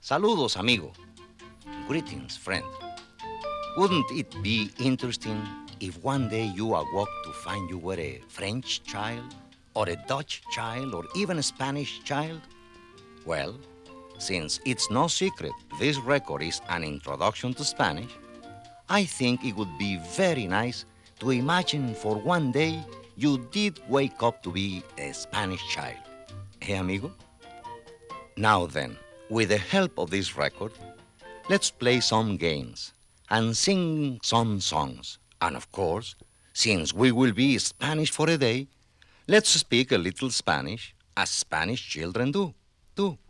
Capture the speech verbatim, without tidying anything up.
Saludos, amigo. Greetings, friend. Wouldn't it be interesting if one day you awoke to find you were a French child, or a Dutch child, or even a Spanish child? Well, since it's no secret this record is an introduction to Spanish, I think it would be very nice to imagine for one day you did wake up to be a Spanish child. Hey, amigo? Now then, with the help of this record, let's play some games and sing some songs. And of course, since we will be Spanish for a day, let's speak a little Spanish as Spanish children do. Do.